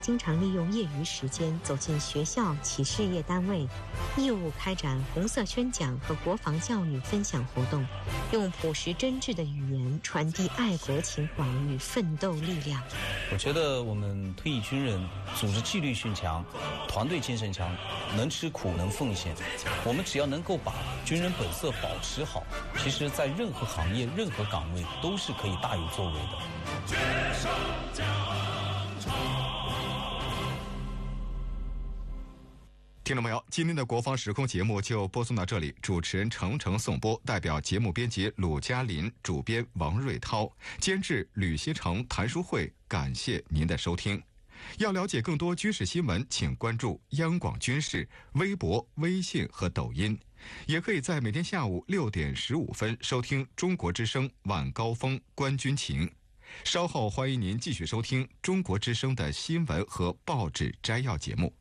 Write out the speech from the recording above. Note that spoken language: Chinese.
经常利用业余时间走进学校、企事业单位，义务开展红色宣讲和国防教育分享活动，用朴实真挚的语言传递爱国情怀与奋斗力量。 我觉得我们退役军人组织纪律性强，团队精神强，能吃苦能奉献。我们只要能够把军人本色保持好，其实在任何行业、任何岗位都是可以大有作为的。决胜疆场。 听众朋友，今天的国防时空节目就播送到这里，主持人程程颂播，代表节目编辑鲁嘉林，主编王瑞涛，监制吕锡成、谭淑慧，感谢您的收听。要了解更多军事新闻，请关注央广军事微博、微信和抖音，也可以在每天下午6点15分收听中国之声晚高峰观军情。稍后欢迎您继续收听中国之声的新闻和报纸摘要节目。